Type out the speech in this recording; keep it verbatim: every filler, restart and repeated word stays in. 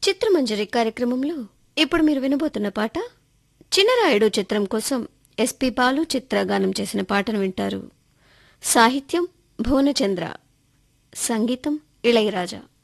చిత్రమంజరి కార్యక్రమంలో ఇప్పుడు మీరు వినబోతున్న పాట చిన్నరాయుడు చిత్రం కోసం ఎస్పి బాలు చిత్ర గానం చేసిన పాటను వింటారు. సాహిత్యం భువనచంద్ర, సంగీతం ఇళయరాజా.